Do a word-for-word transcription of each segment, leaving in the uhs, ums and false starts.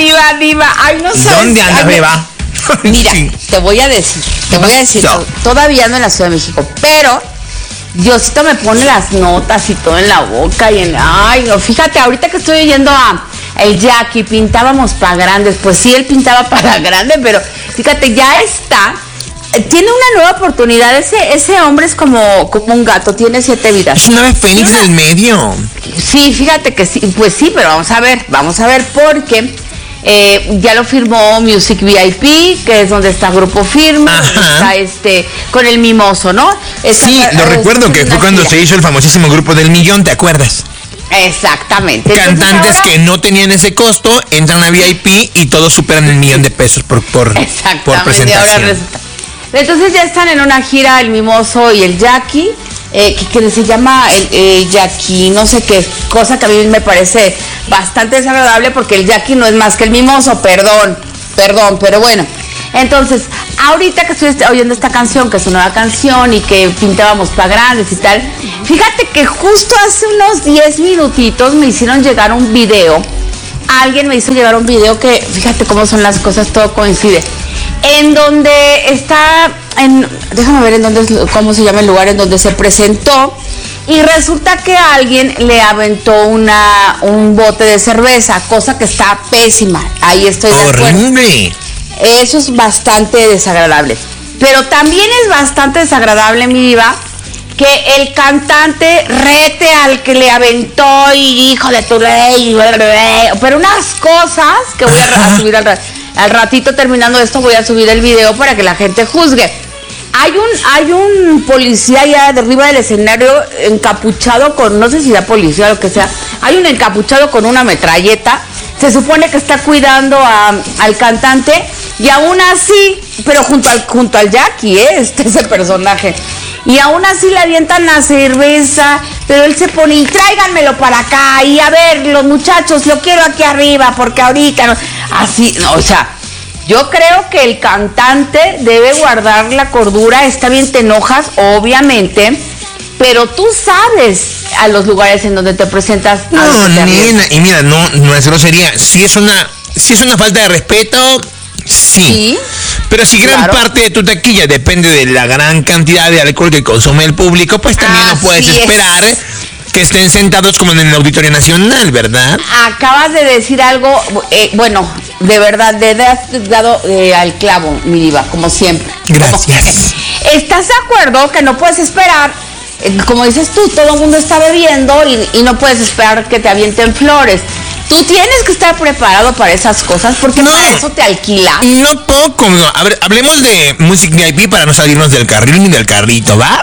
diva, diva. Ay, no sé. ¿Dónde anda, beba? Mira, Sí. te voy a decir, te voy a decir, No. todavía no en la Ciudad de México, pero Diosito me pone las notas y todo en la boca y en, ay, no, fíjate, ahorita que estoy oyendo a el Jackie, pintábamos para grandes, pues sí, él pintaba para grandes, pero fíjate, ya está, eh, tiene una nueva oportunidad, ese, ese hombre es como, como un gato, tiene siete vidas. Es una ave fénix del medio. Sí, fíjate que sí, pues sí, pero vamos a ver, vamos a ver porque eh, ya lo firmó Music V I P, que es donde está Grupo Firme, Ajá. donde está este, con el Mimoso, ¿no? Está, Sí, lo eh, recuerdo que una fue cuando gira. se hizo el famosísimo grupo del millón, ¿te acuerdas? Exactamente. Entonces, Cantantes ahora- que no tenían ese costo entran a V I P y todos superan el millón de pesos por, por, por Exactamente, ahora presentación. resulta. Entonces ya están en una gira el Mimoso y el Jackie, eh, que, que se llama el eh, Jackie, no sé qué, cosa que a mí me parece bastante desagradable porque el Jackie no es más que el Mimoso, perdón, perdón, pero bueno. Entonces, ahorita que estoy oyendo esta canción, que es una nueva canción y que pintábamos para grandes y tal, fíjate que justo hace unos diez minutitos me hicieron llegar un video. Alguien me hizo llegar un video que, fíjate cómo son las cosas, todo coincide. En donde está, en, déjame ver en dónde, es- cómo se llama el lugar en donde se presentó. Y resulta que alguien le aventó una, un bote de cerveza, cosa que está pésima. Ahí estoy de acuerdo. Horrible. Eso es bastante desagradable. Pero también es bastante desagradable, mi diva, que el cantante rete al que le aventó y hijo de tu ley, pero unas cosas que voy a, a subir al, ra- al ratito terminando esto, voy a subir el video para que la gente juzgue. Hay un, hay un policía allá de arriba del escenario encapuchado con, no sé si era policía o lo que sea, hay un encapuchado con una metralleta, se supone que está cuidando a- al cantante y aún así, pero junto al, junto al Jackie, ¿eh? Este, ese personaje, y aún así le avientan la cerveza, pero él se pone y tráiganmelo para acá y a ver, los muchachos, lo quiero aquí arriba porque ahorita no, así, no, o sea, yo creo que el cantante debe guardar la cordura. Está bien, te enojas, obviamente, pero tú sabes a los lugares en donde te presentas. a No, lo que te arriesgas. nena, y mira, no, no es grosería. Si es una, si es una falta de respeto, sí. Sí. Pero si gran Claro. parte de tu taquilla depende de la gran cantidad de alcohol que consume el público, pues también no puedes Así es. esperar que estén sentados como en el Auditorio Nacional, ¿verdad? Acabas de decir algo, eh, bueno, de verdad, de de- has dado eh, al clavo, mi diva, como siempre. Gracias. Como- ¿Estás de acuerdo que no puedes esperar? eh, Como dices tú, todo el mundo está bebiendo y, y no puedes esperar que te avienten flores. Tú tienes que estar preparado para esas cosas porque No. para eso te alquila. No poco, no. A ver, hablemos de Music V I P para no salirnos del carril ni del carrito, ¿va?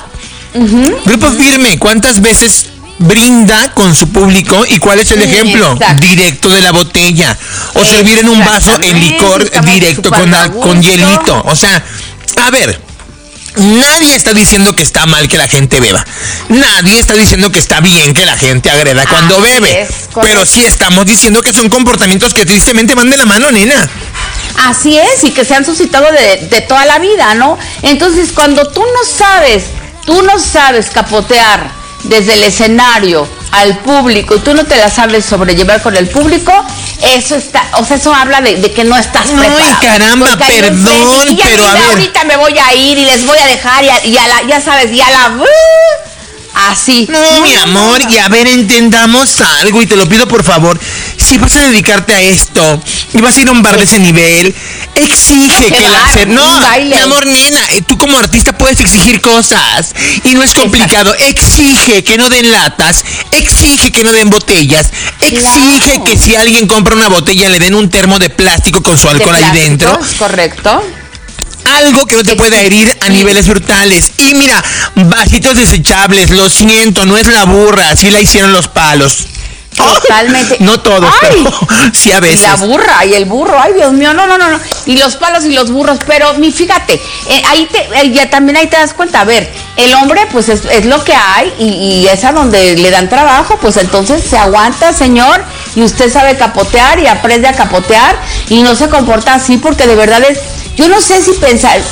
Grupo Firme, ¿cuántas veces brinda con su público y cuál es el ejemplo? Exacto. Directo de la botella. O servir en un vaso el licor Exactamente, directo estamos con, súper a- a con gusto. hielito. O sea, a ver, nadie está diciendo que está mal que la gente beba. Nadie está diciendo que está bien que la gente agreda cuando Así bebe. es, correcto. Pero sí estamos diciendo que son comportamientos que tristemente van de la mano, nena. Así es, y que se han suscitado de, de toda la vida, ¿no? Entonces, cuando tú no sabes, tú no sabes capotear desde el escenario al público y tú no te la sabes sobrellevar con el público, eso está, o sea, eso habla de, de que no estás Ay, preparado. caramba, Porque hay un perdón, frente, y ya pero mira, a ver. ahorita me voy a ir y les voy a dejar y a, y a la, ya sabes, y a la... Así. No, mi amor, y a ver, entendamos algo y te lo pido por favor. Si vas a dedicarte a esto y vas a ir a un bar de ese nivel, exige ¿Qué que la bar? hacer. No, Un baile. mi amor, nena, eh, tú como artista puedes exigir cosas y no es complicado. Exige que no den latas, exige que no den botellas, exige Claro. que si alguien compra una botella le den un termo de plástico con su De alcohol ahí plástico, dentro. ¿es correcto? Algo que no te Que pueda sí, herir a sí. niveles brutales. Y mira, vasitos desechables, lo siento, no es la burra, así la hicieron los palos. Totalmente. No todos, Ay. pero sí a Y veces. la burra y el burro, ay Dios mío, no, no, no, no. Y los palos y los burros, pero mi, fíjate, eh, ahí te, eh, ya también ahí te das cuenta, a ver, el hombre pues es, es lo que hay y, y es a donde le dan trabajo, pues entonces se aguanta, señor, y usted sabe capotear y aprende a capotear y no se comporta así porque de verdad es, yo no sé si pensar,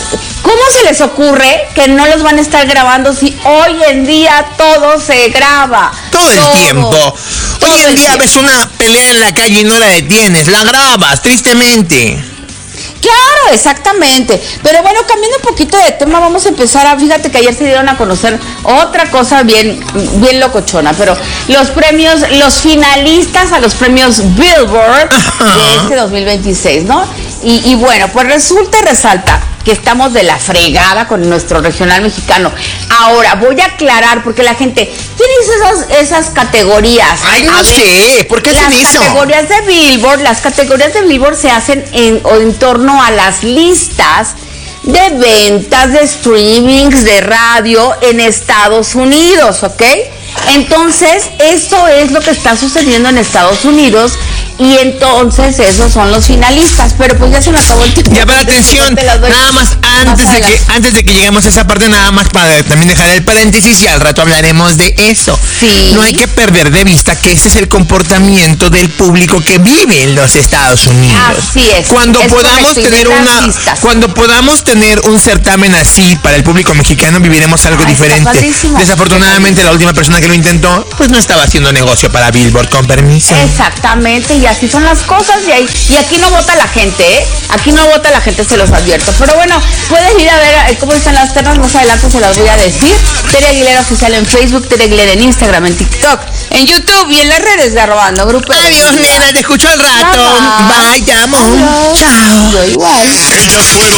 ¿Cómo se les ocurre que no los van a estar grabando si hoy en día todo se graba? Todo el todo, tiempo. Todo Hoy en el día tiempo. ves una pelea en la calle y no la detienes, la grabas, tristemente. Claro, exactamente. Pero bueno, cambiando un poquito de tema, vamos a empezar a, fíjate que ayer se dieron a conocer otra cosa bien, bien locochona, pero los premios, los finalistas a los premios Billboard de este dos mil veintiséis, ¿no? Y, y bueno, pues resulta y resalta que estamos de la fregada con nuestro regional mexicano. Ahora, voy a aclarar, porque la gente, ¿quién hizo esas, esas categorías? Ay, no A ver, sé, ¿por qué hacen las eso? categorías de Billboard, las categorías de Billboard se hacen en, o en torno a las listas de ventas, de streamings, de radio en Estados Unidos, ¿ok? Entonces, eso es lo que está sucediendo en Estados Unidos y entonces esos son los finalistas, pero pues ya se me acabó el tiempo. Ya, para atención, nada más antes de que antes de que lleguemos a esa parte, nada más para también dejar el paréntesis y al rato hablaremos de eso. Sí. No hay que perder de vista que ese es el comportamiento del público que vive en los Estados Unidos. Así es. Cuando es podamos correcto, tener una artistas. cuando podamos tener un certamen así para el público mexicano, viviremos algo Ay, está diferente. padrísimo. Desafortunadamente la última persona que lo intentó, pues no estaba haciendo negocio para Billboard, con permiso. Exactamente, y así son las cosas, y, ahí, y aquí no vota la gente, ¿eh? Aquí no vota la gente, se los advierto. Pero bueno, pueden ir a ver eh, cómo están las ternas, más adelante se las voy a decir. Tere Aguilera Oficial en Facebook, Tere Aguilera en Instagram, en TikTok, en YouTube y en las redes de Arrobando Grupo. Adiós, nena, te escucho al rato. Bye, bye. Bye, te amo. Adiós. Chao. Yo igual. Ellas fueron